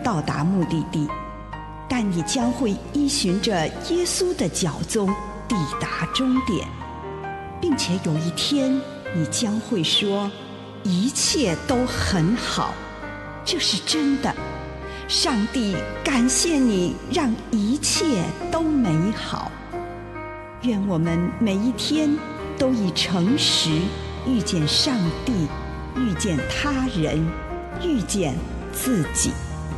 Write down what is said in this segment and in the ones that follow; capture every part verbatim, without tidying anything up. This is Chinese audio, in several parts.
到达目的地，但你将会依循着耶稣的脚踪抵达终点，并且有一天你将会说，一切都很好。这是真的，上帝感谢你让一切都美好。愿我们每一天都以诚实遇见上帝，遇见他人，遇见自己。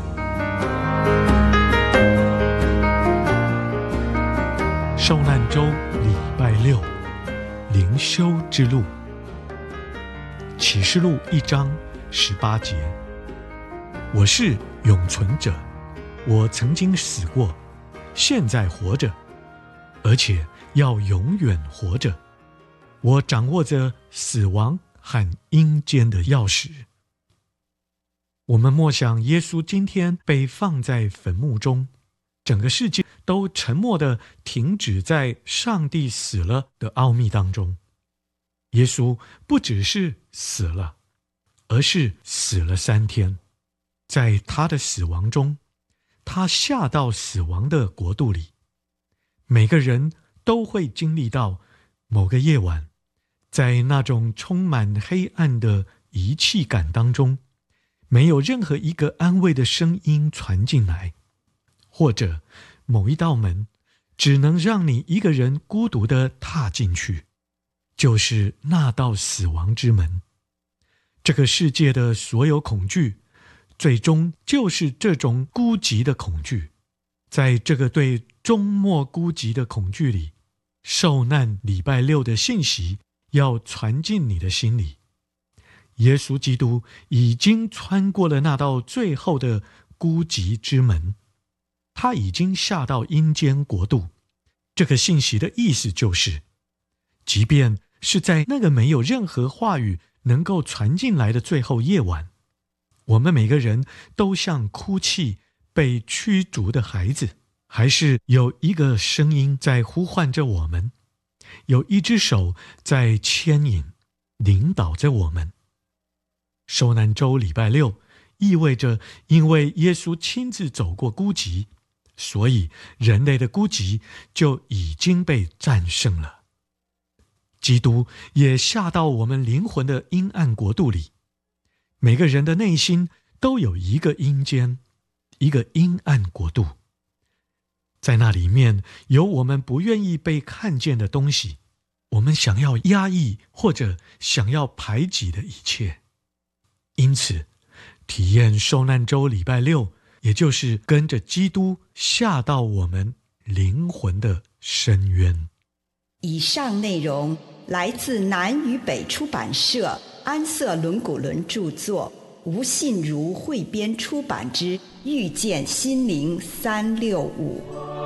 受难周礼拜六，灵修之路。启示录一章十八节，我是永存者，我曾经死过，现在活着，而且要永远活着。我掌握着死亡和阴间的钥匙。我们默想耶稣今天被放在坟墓中，整个世界都沉默地停止在上帝死了的奥秘当中。耶稣不只是死了，而是死了三天。在他的死亡中，他下到死亡的国度里。每个人都会经历到某个夜晚，在那种充满黑暗的遗弃感当中，没有任何一个安慰的声音传进来，或者某一道门只能让你一个人孤独地踏进去，就是那道死亡之门。这个世界的所有恐惧，最终就是这种孤寂的恐惧。在这个对终末孤寂的恐惧里，受难礼拜六的信息要传进你的心里。耶稣基督已经穿过了那道最后的孤寂之门，他已经下到阴间国度。这个信息的意思就是，即便是在那个没有任何话语能够传进来的最后夜晚，我们每个人都像哭泣被驱逐的孩子，还是有一个声音在呼唤着我们，有一只手在牵引领导着我们。受难周礼拜六意味着，因为耶稣亲自走过孤寂，所以人类的孤寂就已经被战胜了。基督也下到我们灵魂的阴暗国度里。每个人的内心都有一个阴间，一个阴暗国度。在那里面有我们不愿意被看见的东西，我们想要压抑或者想要排挤的一切。因此，体验受难周礼拜六，也就是跟着基督下到我们灵魂的深渊。 以上内容来自南与北出版社安瑟伦古伦著作，吴信如汇编出版之《遇见心灵三六五》。